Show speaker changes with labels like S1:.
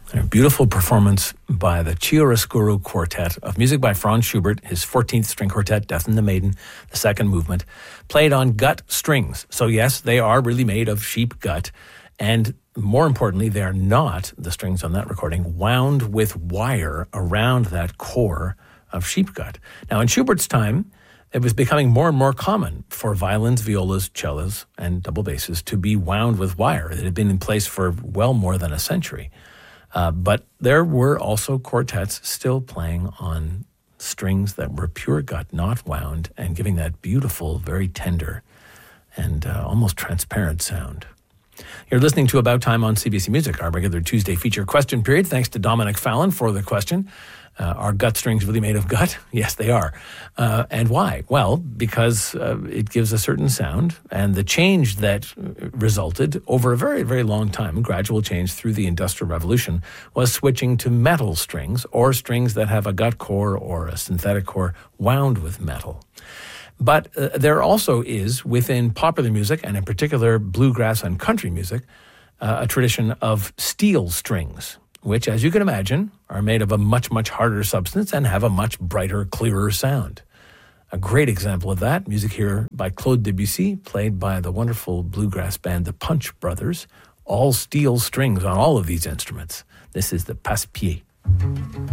S1: A beautiful performance by the Chiaroscuro Quartet of music by Franz Schubert, his 14th string quartet, Death and the Maiden, the second movement, played on gut strings. So yes, they are really made of sheep gut. And more importantly, they are not, the strings on that recording, wound with wire around that core of sheep gut. Now, in Schubert's time, it was becoming more and more common for violins, violas, cellos, and double basses to be wound with wire. It had been in place for well more than a century. But there were also quartets still playing on strings that were pure gut, not wound, and giving that beautiful, very tender, and almost transparent sound. You're listening to About Time on CBC Music, our regular Tuesday feature question period. Thanks to Dominic Fallon for the question. Are gut strings really made of gut? Yes, they are. And why? Well, because it gives a certain sound, and the change that resulted over a very, very long time, gradual change through the Industrial Revolution, was switching to metal strings, or strings that have a gut core or a synthetic core wound with metal. But there also is, within popular music, and in particular bluegrass and country music, a tradition of steel strings, which, as you can imagine, are made of a much, much harder substance and have a much brighter, clearer sound. A great example of that, music here by Claude Debussy, played by the wonderful bluegrass band the Punch Brothers, all steel strings on all of these instruments. This is the Passe-Pied.